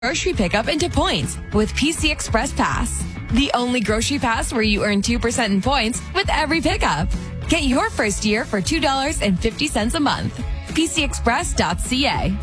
grocery pickup into points with PC Express Pass. The only grocery pass where you earn 2% in points with every pickup. Get your first year for $2.50 a month. PCExpress.ca.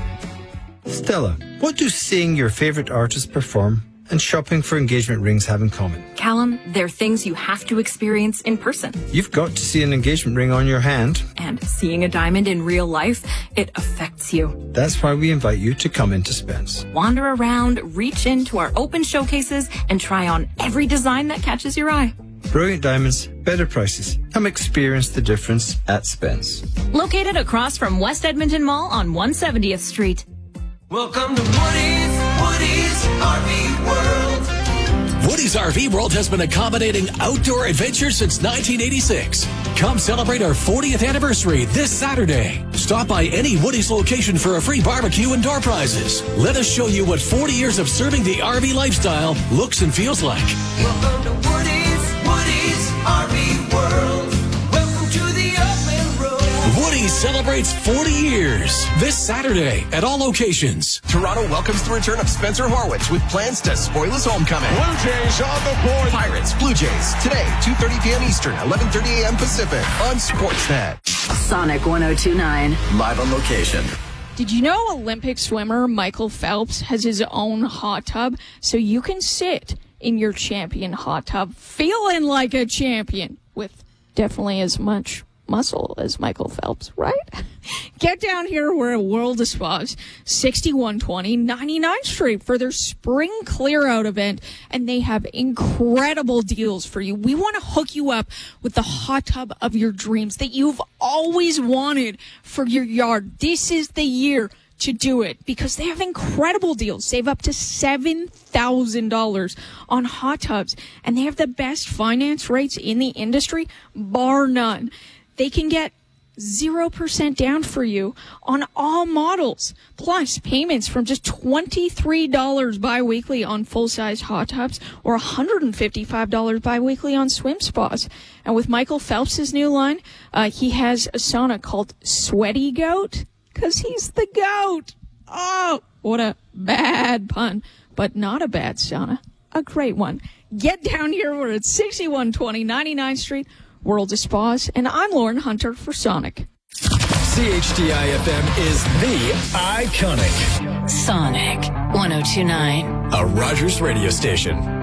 Stella, what do seeing your favorite artist perform and shopping for engagement rings have in common? Callum, they're things you have to experience in person. You've got to see an engagement ring on your hand. And seeing a diamond in real life, it affects you. That's why we invite you to come into Spence. Wander around, reach into our open showcases, and try on every design that catches your eye. Brilliant diamonds, better prices. Come experience the difference at Spence. Located across from West Edmonton Mall on 170th Street. Welcome to Woody's RV World. Woody's RV World has been accommodating outdoor adventure since 1986. Come celebrate our 40th anniversary this Saturday. Stop by any Woody's location for a free barbecue and door prizes. Let us show you what 40 years of serving the RV lifestyle looks and feels like. Welcome to Woody's RV World. Welcome to the open road. Woody's celebrates 40 years this Saturday at all locations. Toronto welcomes the return of Spencer Horwitz with plans to spoil his homecoming. Blue Jays on the board. Pirates, Blue Jays, today, 2:30 p.m. Eastern, 11:30 a.m. Pacific on Sportsnet. Sonic 102.9. Live on location. Did you know Olympic swimmer Michael Phelps has his own hot tub so you can sit in your champion hot tub feeling like a champion with definitely as much muscle as Michael Phelps, right? Get down here where World of Spas, 6120 99th Street for their spring clear out event, and they have incredible deals for you. We want to hook you up with the hot tub of your dreams that you've always wanted for your yard. This is the year to do it because they have incredible deals. Save up to $7,000 on hot tubs, and they have the best finance rates in the industry, bar none. They can get 0% down for you on all models, plus payments from just $23 biweekly on full-size hot tubs or $155 biweekly on swim spas. And with Michael Phelps' new line, he has a sauna called Sweaty Goat because he's the goat. Oh, what a bad pun, but not a bad sauna. A great one. Get down here. We're at 6120 99th Street. World of Spas, and I'm Lauren Hunter for Sonic. CHDI-FM is the iconic Sonic 102.9. A Rogers radio station.